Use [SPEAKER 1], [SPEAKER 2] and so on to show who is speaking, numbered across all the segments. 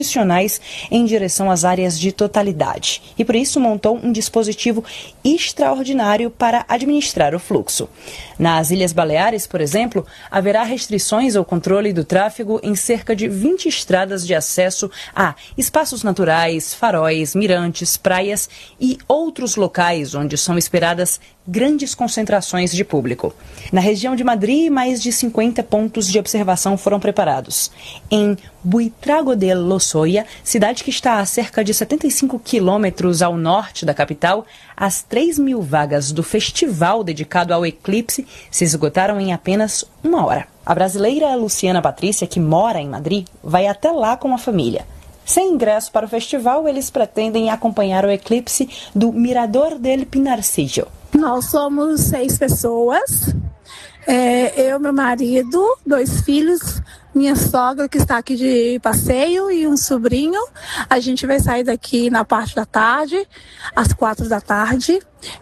[SPEAKER 1] tradicionais em direção às áreas de totalidade e por isso montou um dispositivo extraordinário para administrar o fluxo. Nas Ilhas Baleares, por exemplo, haverá restrições ao controle do tráfego em cerca de 20 estradas de acesso a espaços naturais, faróis, mirantes, praias e outros locais onde são esperadas grandes concentrações de público. Na região de Madrid, mais de 50 pontos de observação foram preparados. Em Buitrago de Lozoya, cidade que está a cerca de 75 quilômetros ao norte da capital, as 3.000 vagas do festival dedicado ao eclipse se esgotaram em apenas uma hora. A brasileira Luciana Patrícia, que mora em Madrid, vai até lá com a família. Sem ingresso para o festival, eles pretendem acompanhar o eclipse do Mirador del Pinarcillo.
[SPEAKER 2] Nós somos 6 pessoas, eu, meu marido, 2 filhos, minha sogra que está aqui de passeio e um sobrinho. A gente vai sair daqui na parte da tarde, às 4 da tarde,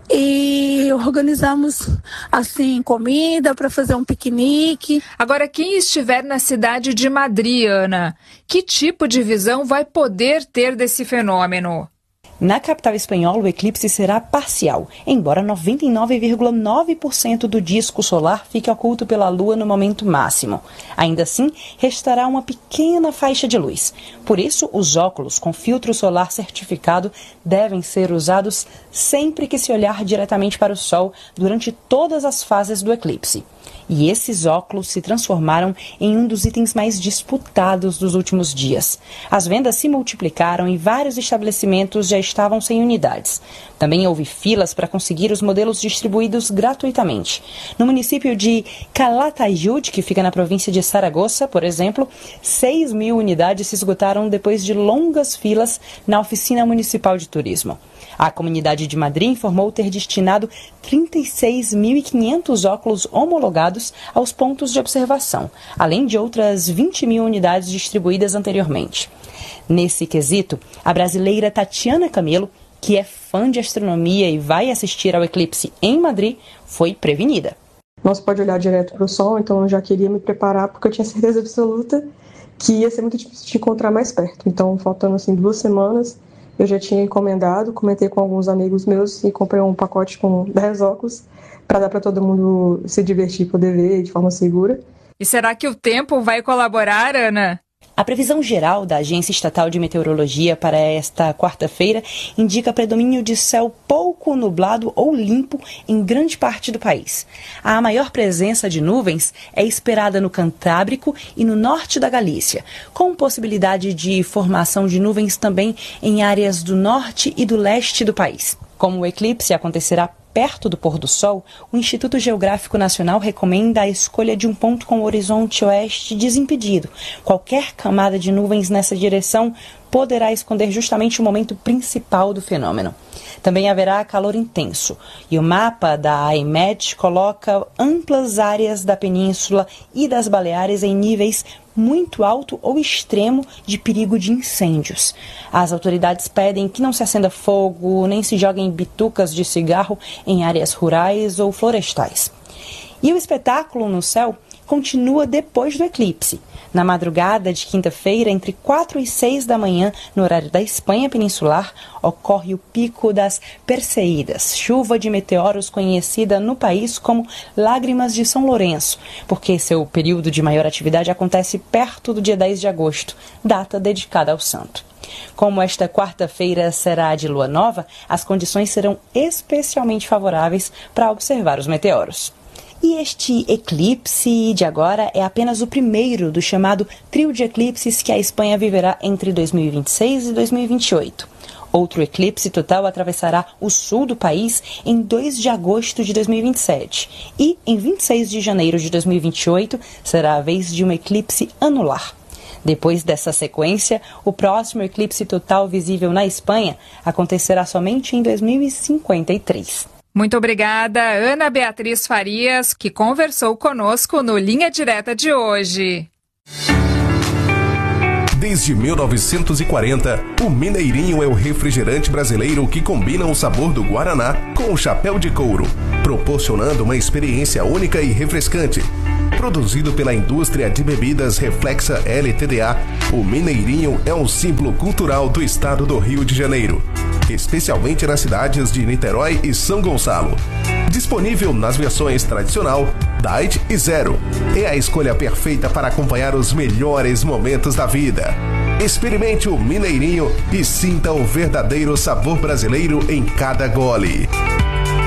[SPEAKER 2] e organizamos assim comida para fazer um piquenique.
[SPEAKER 3] Agora, quem estiver na cidade de Madrid, Ana, que tipo de visão vai poder ter desse fenômeno?
[SPEAKER 1] Na capital espanhola, o eclipse será parcial, embora 99,9% do disco solar fique oculto pela Lua no momento máximo. Ainda assim, restará uma pequena faixa de luz. Por isso, os óculos com filtro solar certificado devem ser usados sempre que se olhar diretamente para o Sol durante todas as fases do eclipse. E esses óculos se transformaram em um dos itens mais disputados dos últimos dias. As vendas se multiplicaram e vários estabelecimentos já estavam sem unidades. Também houve filas para conseguir os modelos distribuídos gratuitamente. No município de Calatayud, que fica na província de Saragoça, por exemplo, 6.000 unidades se esgotaram depois de longas filas na oficina municipal de turismo. A comunidade de Madrid informou ter destinado 36.500 óculos homologados aos pontos de observação, além de outras 20.000 unidades distribuídas anteriormente. Nesse quesito, a brasileira Tatiana Camelo, que é fã de astronomia e vai assistir ao eclipse em Madrid, foi prevenida.
[SPEAKER 4] Não se pode olhar direto para o Sol, então eu já queria me preparar porque eu tinha certeza absoluta que ia ser muito difícil de encontrar mais perto. Então, faltando 2 semanas, eu já tinha encomendado, comentei com alguns amigos meus e comprei um pacote com 10 óculos para dar para todo mundo se divertir e poder ver de forma segura.
[SPEAKER 3] E será que o tempo vai colaborar, Ana?
[SPEAKER 1] A previsão geral da Agência Estatal de Meteorologia para esta quarta-feira indica predomínio de céu pouco nublado ou limpo em grande parte do país. A maior presença de nuvens é esperada no Cantábrico e no norte da Galícia, com possibilidade de formação de nuvens também em áreas do norte e do leste do país. Como o eclipse acontecerá perto do pôr do sol, o Instituto Geográfico Nacional recomenda a escolha de um ponto com o horizonte oeste desimpedido. Qualquer camada de nuvens nessa direção poderá esconder justamente o momento principal do fenômeno. Também haverá calor intenso, e o mapa da AEMET coloca amplas áreas da península e das Baleares em níveis muito alto ou extremo de perigo de incêndios. As autoridades pedem que não se acenda fogo, nem se joguem bitucas de cigarro em áreas rurais ou florestais. E o espetáculo no céu continua depois do eclipse. Na madrugada de quinta-feira, entre 4 e 6 da manhã, no horário da Espanha peninsular, ocorre o pico das Perseidas, chuva de meteoros conhecida no país como Lágrimas de São Lourenço, porque seu período de maior atividade acontece perto do dia 10 de agosto, data dedicada ao santo. Como esta quarta-feira será de lua nova, as condições serão especialmente favoráveis para observar os meteoros. E este eclipse de agora é apenas o primeiro do chamado trio de eclipses que a Espanha viverá entre 2026 e 2028. Outro eclipse total atravessará o sul do país em 2 de agosto de 2027. E em 26 de janeiro de 2028 será a vez de um eclipse anular. Depois dessa sequência, o próximo eclipse total visível na Espanha acontecerá somente em 2053.
[SPEAKER 3] Muito obrigada, Ana Beatriz Farias, que conversou conosco no Linha Direta de hoje.
[SPEAKER 5] Desde 1940, o Mineirinho é o refrigerante brasileiro que combina o sabor do Guaraná com o chapéu de couro, proporcionando uma experiência única e refrescante. Produzido pela indústria de bebidas Reflexa LTDA, o Mineirinho é um símbolo cultural do estado do Rio de Janeiro, especialmente nas cidades de Niterói e São Gonçalo. Disponível nas versões tradicional, Diet e Zero. É a escolha perfeita para acompanhar os melhores momentos da vida. Experimente o Mineirinho e sinta o verdadeiro sabor brasileiro em cada gole.